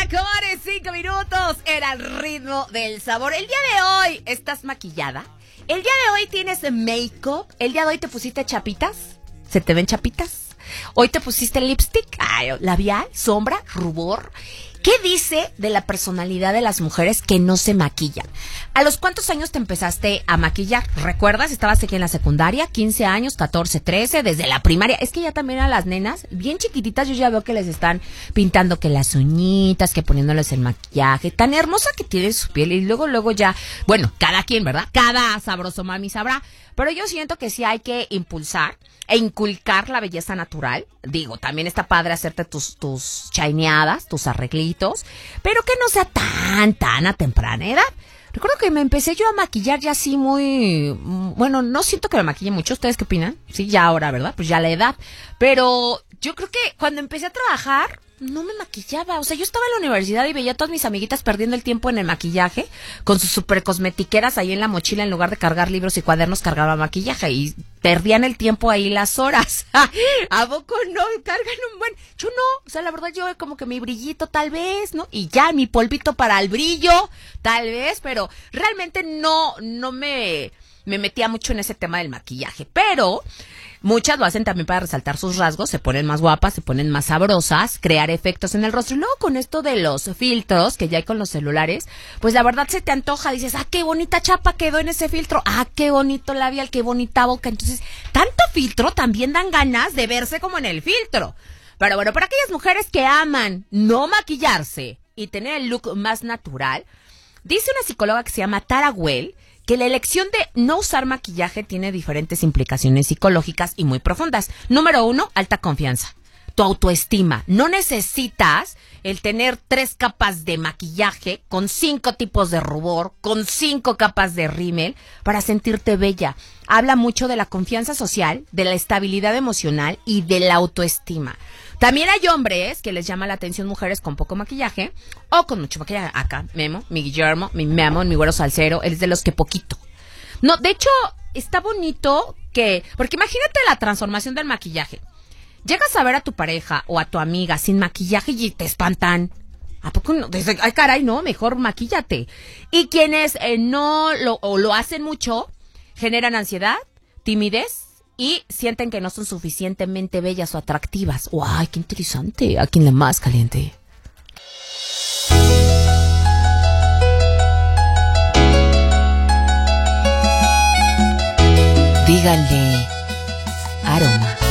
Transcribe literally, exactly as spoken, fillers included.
mejores cinco minutos era el ritmo del sabor. El día de hoy, ¿estás maquillada? El día de hoy tienes make-up. El día de hoy te pusiste chapitas. ¿Se te ven chapitas? Hoy te pusiste lipstick, ay, labial, sombra, rubor. ¿Qué dice de la personalidad de las mujeres que no se maquillan? ¿A los cuántos años te empezaste a maquillar? ¿Recuerdas? Estabas aquí en la secundaria, quince años, catorce, trece, desde la primaria. Es que ya también a las nenas, bien chiquititas, yo ya veo que les están pintando que las uñitas, que poniéndoles el maquillaje. Tan hermosa que tiene su piel y luego, luego ya, bueno, cada quien, ¿verdad? Cada sabroso mami sabrá. Pero yo siento que sí hay que impulsar e inculcar la belleza natural. Digo, también está padre hacerte tus, tus chaineadas, tus arreglitos, pero que no sea tan, tan a temprana edad. Recuerdo que me empecé yo a maquillar ya así muy... Bueno, no siento que me maquille mucho. ¿Ustedes qué opinan? Sí, ya ahora, ¿verdad? Pues ya la edad. Pero yo creo que cuando empecé a trabajar, no me maquillaba. O sea, yo estaba en la universidad y veía a todas mis amiguitas perdiendo el tiempo en el maquillaje, con sus super cosmetiqueras ahí en la mochila, en lugar de cargar libros y cuadernos, cargaba maquillaje y perdían el tiempo ahí las horas. ¿A poco no? Cargan un buen... Yo no, o sea, la verdad yo como que mi brillito tal vez, ¿no? Y ya, mi polvito para el brillo, tal vez, pero realmente no, no me, me metía mucho en ese tema del maquillaje. Pero muchas lo hacen también para resaltar sus rasgos, se ponen más guapas, se ponen más sabrosas, crear efectos en el rostro. Y luego con esto de los filtros que ya hay con los celulares, pues la verdad se te antoja, dices, ah, qué bonita chapa quedó en ese filtro, ah, qué bonito labial, qué bonita boca. Entonces, tanto filtro también dan ganas de verse como en el filtro. Pero bueno, para aquellas mujeres que aman no maquillarse y tener el look más natural, dice una psicóloga que se llama Tara Well, que la elección de no usar maquillaje tiene diferentes implicaciones psicológicas y muy profundas. Número uno, alta confianza. Tu autoestima. No necesitas el tener tres capas de maquillaje con cinco tipos de rubor, con cinco capas de rímel para sentirte bella. Habla mucho de la confianza social, de la estabilidad emocional y de la autoestima. También hay hombres que les llama la atención mujeres con poco maquillaje o con mucho maquillaje. Acá, Memo, mi Guillermo, mi Memo, mi güero salsero, él es de los que poquito. No, de hecho, está bonito que... Porque imagínate la transformación del maquillaje. Llegas a ver a tu pareja o a tu amiga sin maquillaje y te espantan. ¿A poco no? Ay, caray, no, mejor maquíllate. Y quienes eh, no lo, o lo hacen mucho, generan ansiedad, timidez, y sienten que no son suficientemente bellas o atractivas. ¡Ay, qué interesante! Aquí en la más caliente. Díganle aroma.